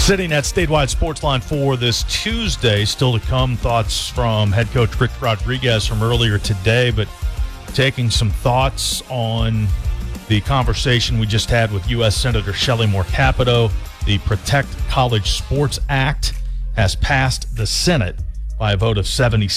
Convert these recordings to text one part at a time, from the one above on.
Sitting at Statewide Sports Line for this Tuesday, still to come, thoughts from head coach Rick Rodriguez from earlier today, but taking some thoughts on the conversation we just had with U.S. Senator Shelley Moore Capito. The Protect College Sports Act has passed the Senate by a vote of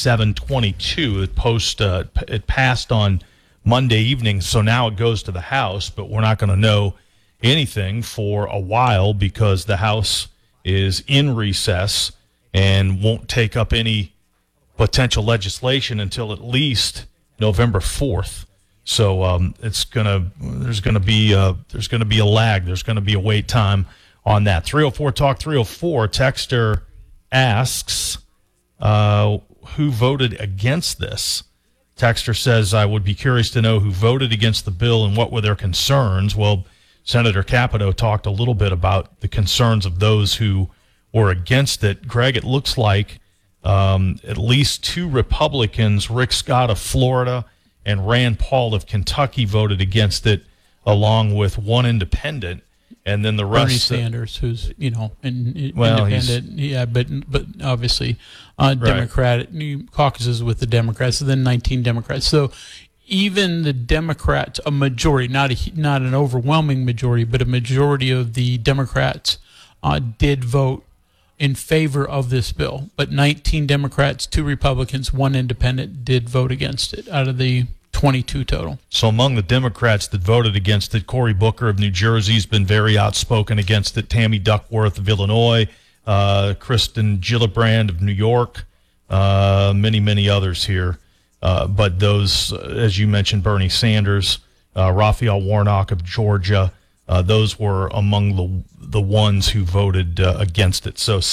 77-22. It passed on Monday evening, so now it goes to the House, but we're not going to know anything for a while because the House is in recess and won't take up any potential legislation until at least November 4th. So there's going to be a lag. There's going to be a wait time on that. 304 Talk 304 texter asks who voted against this. Texter says, I would be curious to know who voted against the bill and what were their concerns. Well, Senator Capito talked a little bit about the concerns of those who were against it. Greg, it looks like at least two Republicans, Rick Scott of Florida and Rand Paul of Kentucky, voted against it, along with one independent, and then the rest. Bernie Sanders, who's independent, but obviously Democratic caucuses with the Democrats, and then 19 Democrats. So even the Democrats, a majority, not an overwhelming majority, but a majority of the Democrats did vote in favor of this bill. But 19 Democrats, 2 Republicans, 1 independent did vote against it out of the 22 total. So among the Democrats that voted against it, Cory Booker of New Jersey has been very outspoken against it. Tammy Duckworth of Illinois, Kristen Gillibrand of New York, many others here. But those, as you mentioned, Bernie Sanders, Raphael Warnock of Georgia, those were among the ones who voted against it. So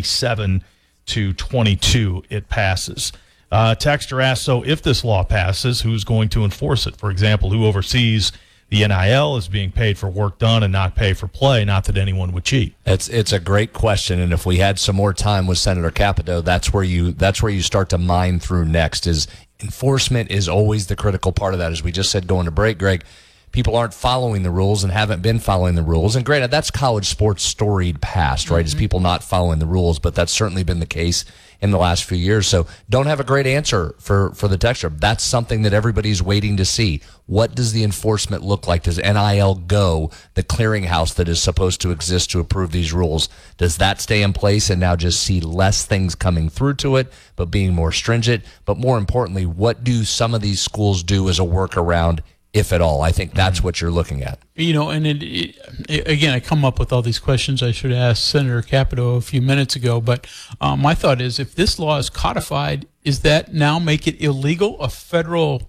77-22, it passes. Texter asks, so if this law passes, who's going to enforce it? For example, who oversees the NIL is being paid for work done and not pay for play, not that anyone would cheat? It's a great question, and if we had some more time with Senator Capito, that's where you start to mine through next. Is enforcement is always the critical part of that. As we just said going to break, Greg, people aren't following the rules and haven't been following the rules. And granted, that's college sports' storied past, right? Is people not following the rules, but that's certainly been the case in the last few years. So don't have a great answer for the texture. That's something that everybody's waiting to see. What does the enforcement look like? Does NIL Go, the clearinghouse that is supposed to exist to approve these rules, does that stay in place and now just see less things coming through to it, but being more stringent? But more importantly, what do some of these schools do as a workaround, if at all? I think that's what you're looking at. And again, I come up with all these questions I should ask Senator Capito a few minutes ago, but my thought is, if this law is codified, is that now make it illegal, a federal,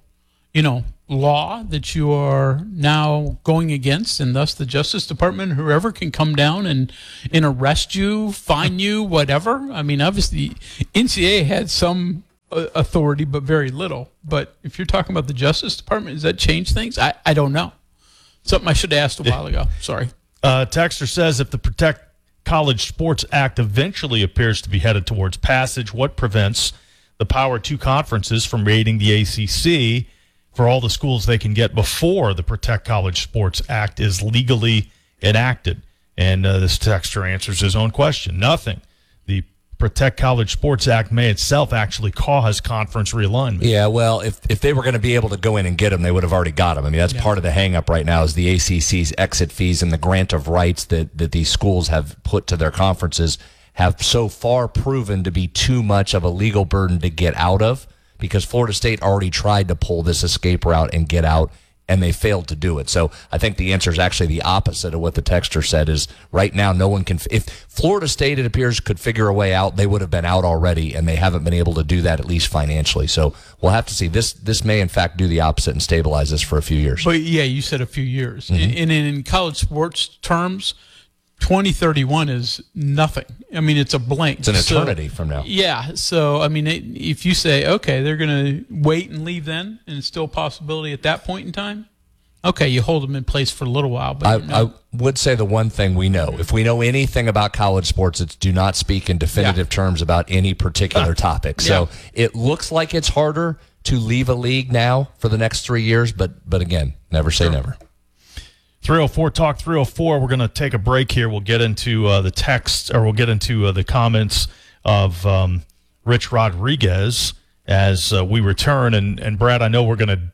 law that you are now going against, and thus the Justice Department, whoever, can come down and arrest you, fine you, whatever? I mean, obviously, NCAA had some authority, but very little. But if you're talking about the Justice Department, does that change things? I don't know. Something I should have asked a while ago. Sorry. Texter says, if the Protect College Sports Act eventually appears to be headed towards passage, what prevents the Power 2 conferences from raiding the ACC for all the schools they can get before the Protect College Sports Act is legally enacted? And this texter answers his own question. Nothing. The Protect College Sports Act may itself actually cause conference realignment. Yeah, well, if they were going to be able to go in and get them, they would have already got them. I mean, that's part of the hang-up right now is the ACC's exit fees and the grant of rights that these schools have put to their conferences have so far proven to be too much of a legal burden to get out of, because Florida State already tried to pull this escape route and get out, and they failed to do it. So I think the answer is actually the opposite of what the texter said, is right now no one can. If Florida State, it appears, could figure a way out, they would have been out already, and they haven't been able to do that, at least financially. So we'll have to see. This may, in fact, do the opposite and stabilize this for a few years. But, yeah, you said a few years. And in college sports terms, 2031 is nothing. I mean, it's a blank. It's an eternity from now. Yeah. So, I mean, if you say, okay, they're going to wait and leave then, and it's still a possibility at that point in time, okay, you hold them in place for a little while. But I would say the one thing we know, if we know anything about college sports, it's do not speak in definitive terms about any particular topic. So it looks like it's harder to leave a league now for the next 3 years, but again, never say never. 304 Talk 304. We're going to take a break here. We'll get into the text, or we'll get into the comments of Rich Rodriguez as we return. And Brad, I know we're going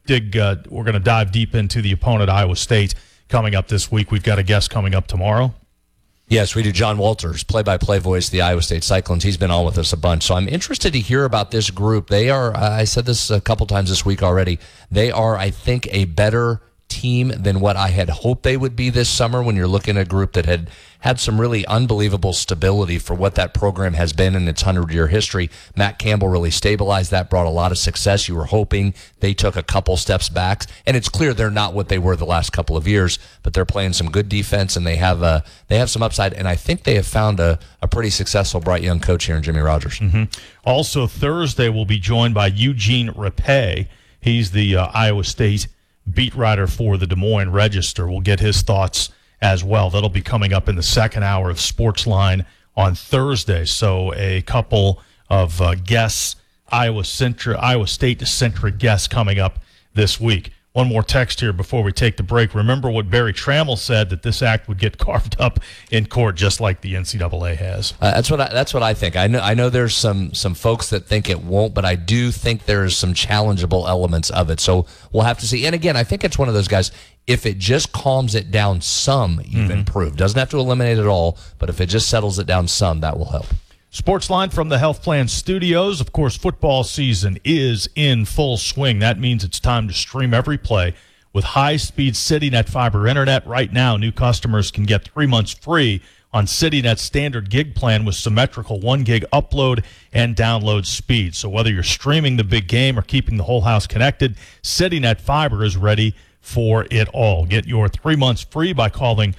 to dive deep into the opponent, Iowa State, coming up this week. We've got a guest coming up tomorrow. Yes, we do. John Walters, play-by-play voice of the Iowa State Cyclones. He's been on with us a bunch. So I'm interested to hear about this group. They are, I said this a couple times this week already, they are, I think, a better team than what I had hoped they would be this summer when you're looking at a group that had some really unbelievable stability for what that program has been in its 100-year history. Matt Campbell really stabilized that, brought a lot of success. You were hoping they took a couple steps back, and it's clear they're not what they were the last couple of years, but they're playing some good defense, and they have some upside, and I think they have found a pretty successful, bright young coach here in Jimmy Rogers. Mm-hmm. Also, Thursday we'll be joined by Eugene Rapay. He's the Iowa State beat writer for the Des Moines Register. We'll get his thoughts as well. That'll be coming up in the second hour of Sportsline on Thursday. So a couple of guests, Iowa State-centric guests coming up this week. One more text here before we take the break. Remember what Barry Trammell said, that this act would get carved up in court just like the NCAA has. That's what I think. I know there's some folks that think it won't, but I do think there's some challengeable elements of it. So we'll have to see. And again, I think it's one of those guys, if it just calms it down some, you've improved. Doesn't have to eliminate it all, but if it just settles it down some, that will help. Sportsline from the Health Plan Studios. Of course, football season is in full swing. That means it's time to stream every play with high-speed CityNet fiber internet. Right now, new customers can get 3 months free on CityNet's standard gig plan with symmetrical 1 gig upload and download speed. So whether you're streaming the big game or keeping the whole house connected, CityNet fiber is ready for it all. Get your 3 months free by calling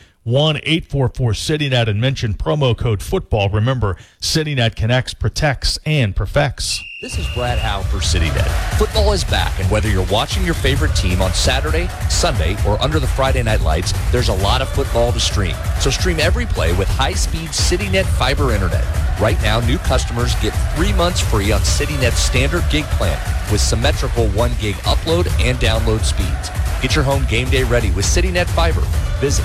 1-844-CityNet and mention promo code football. Remember, CityNet connects, protects, and perfects. This is Brad Howe for CityNet. Football is back, and whether you're watching your favorite team on Saturday, Sunday, or under the Friday night lights, there's a lot of football to stream. So stream every play with high-speed CityNet fiber internet. Right now, new customers get 3 months free on CityNet's standard gig plan with symmetrical 1 gig upload and download speeds. Get your home game day ready with CityNet fiber. Visit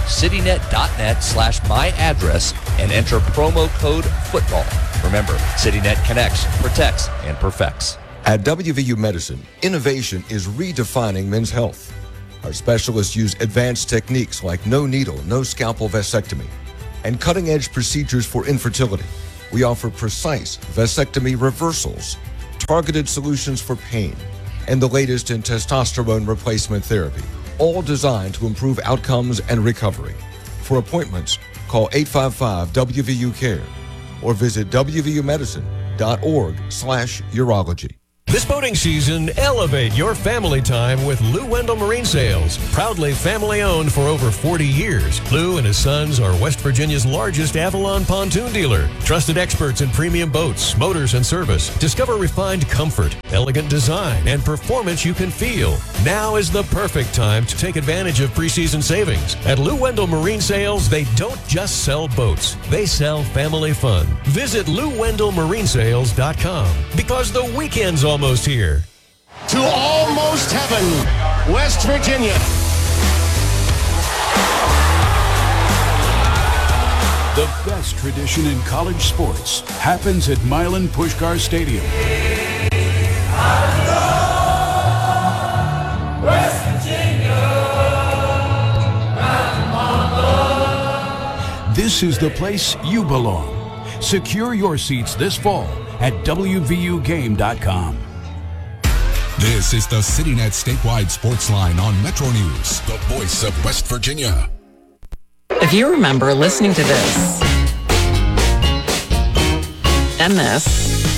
citynet.net/myaddress and enter promo code football. Remember, CityNet connects, protects, and perfects. At WVU Medicine, innovation is redefining men's health. Our specialists use advanced techniques like no needle, no scalpel vasectomy, and cutting-edge procedures for infertility. We offer precise vasectomy reversals, targeted solutions for pain, and the latest in testosterone replacement therapy, all designed to improve outcomes and recovery. For appointments, call 855-WVU-CARE or visit wvumedicine.org/urology. This boating season, elevate your family time with Lou Wendell Marine Sales. Proudly family-owned for over 40 years, Lou and his sons are West Virginia's largest Avalon pontoon dealer. Trusted experts in premium boats, motors, and service. Discover refined comfort, elegant design, and performance you can feel. Now is the perfect time to take advantage of preseason savings. At Lou Wendell Marine Sales, they don't just sell boats. They sell family fun. Visit LouWendellMarineSales.com because the weekend's almost here. To almost heaven, West Virginia. The best tradition in college sports happens at Milan Puskar Stadium. West Virginia. This is the place you belong. Secure your seats this fall at WVUGame.com. This is the CityNet statewide sports line on Metro News, the voice of West Virginia. If you remember listening to this, and this,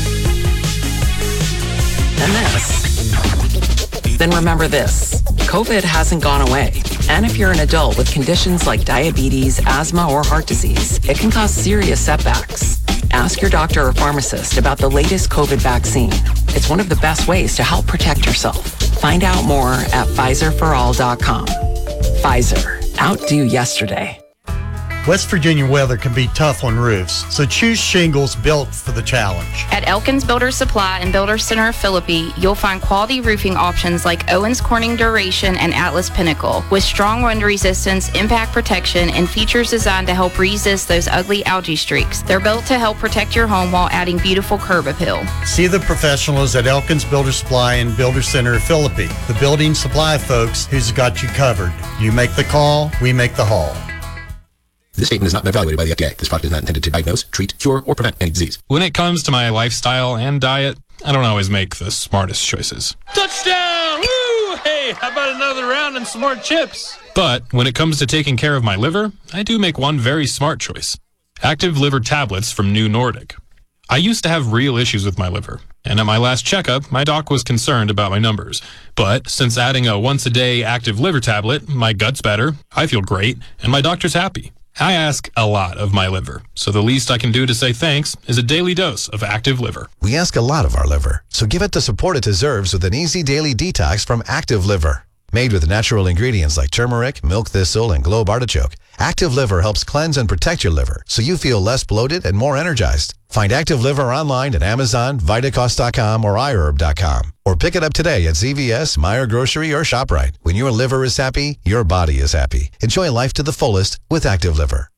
and this, then remember this. COVID hasn't gone away. And if you're an adult with conditions like diabetes, asthma, or heart disease, it can cause serious setbacks. Ask your doctor or pharmacist about the latest COVID vaccine. It's one of the best ways to help protect yourself. Find out more at PfizerForAll.com. Pfizer. Outdo yesterday. West Virginia weather can be tough on roofs, so choose shingles built for the challenge. At Elkins Builder Supply and Builder Center of Philippi, you'll find quality roofing options like Owens Corning Duration and Atlas Pinnacle, with strong wind resistance, impact protection, and features designed to help resist those ugly algae streaks. They're built to help protect your home while adding beautiful curb appeal. See the professionals at Elkins Builder Supply and Builder Center of Philippi, the building supply folks who's got you covered. You make the call, we make the haul. This statement is not evaluated by the FDA. This product is not intended to diagnose, treat, cure, or prevent any disease. When it comes to my lifestyle and diet, I don't always make the smartest choices. Touchdown! Woo! Hey, how about another round and some more chips? But when it comes to taking care of my liver, I do make one very smart choice. Active Liver Tablets from New Nordic. I used to have real issues with my liver, and at my last checkup, my doc was concerned about my numbers. But since adding a once-a-day Active Liver Tablet, my gut's better, I feel great, and my doctor's happy. I ask a lot of my liver, so the least I can do to say thanks is a daily dose of Active Liver. We ask a lot of our liver, so give it the support it deserves with an easy daily detox from Active Liver. Made with natural ingredients like turmeric, milk thistle, and globe artichoke, Active Liver helps cleanse and protect your liver so you feel less bloated and more energized. Find Active Liver online at Amazon, Vitacost.com, or iHerb.com. Or pick it up today at CVS, Meijer Grocery, or ShopRite. When your liver is happy, your body is happy. Enjoy life to the fullest with Active Liver.